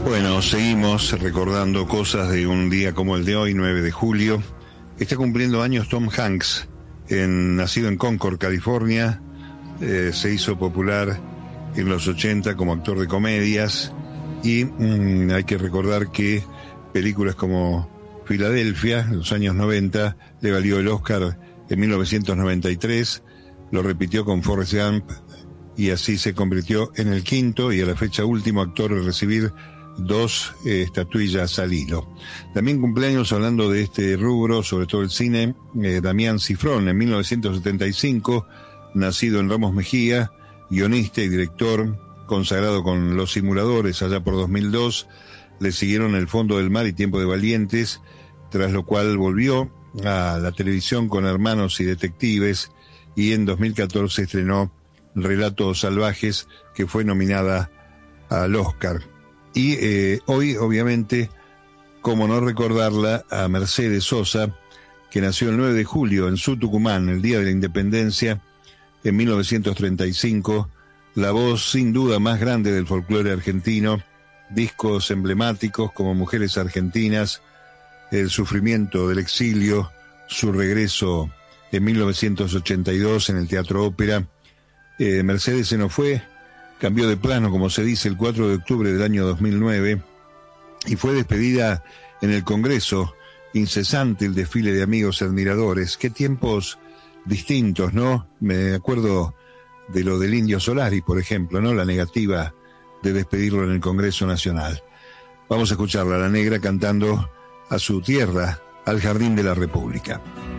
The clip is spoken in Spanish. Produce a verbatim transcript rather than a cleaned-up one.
Bueno, seguimos recordando cosas de un día como el de hoy, nueve de julio. Está cumpliendo años Tom Hanks, en, nacido en Concord, California. Eh, se hizo popular en los ochenta como actor de comedias y mmm, hay que recordar que películas como Filadelfia, en los años noventa, le valió el Oscar en mil novecientos noventa y tres, lo repitió con Forrest Gump y así se convirtió en el quinto y a la fecha último actor en recibir dos eh, estatuillas al hilo. También cumpleaños, hablando de este rubro, sobre todo el cine, eh, Damián Cifrón, en mil novecientos setenta y cinco, nacido en Ramos Mejía, guionista y director, consagrado con Los Simuladores allá por dos mil dos, le siguieron El Fondo del Mar y Tiempo de Valientes, tras lo cual volvió a la televisión con Hermanos y Detectives, y en dos mil catorce estrenó Relatos Salvajes, que fue nominada al Oscar. Y eh, hoy, obviamente, cómo no recordarla, a Mercedes Sosa, que nació el nueve de julio en Su Tucumán, el día de la Independencia, en mil novecientos treinta y cinco, la voz sin duda más grande del folclore argentino, discos emblemáticos como Mujeres Argentinas, El Sufrimiento del Exilio, su regreso en mil novecientos ochenta y dos en el Teatro Ópera. Eh, Mercedes se nos fue, cambió de plano, como se dice, el cuatro de octubre del año dos mil nueve, y fue despedida en el Congreso, incesante el desfile de amigos y admiradores. Qué tiempos distintos, ¿no? Me acuerdo de lo del Indio Solari, por ejemplo, ¿no? La negativa de despedirlo en el Congreso Nacional. Vamos a escucharla, La Negra, cantando A su tierra, al Jardín de la República.